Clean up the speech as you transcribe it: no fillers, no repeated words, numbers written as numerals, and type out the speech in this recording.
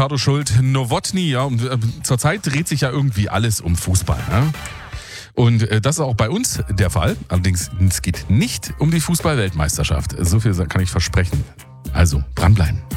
Ricardo Schult-Nowotny. Ja, und zurzeit dreht sich ja irgendwie alles um Fußball. Ja? Und das ist auch bei uns der Fall. Allerdings, es geht nicht um die Fußball-Weltmeisterschaft. So viel kann ich versprechen. Also, dranbleiben.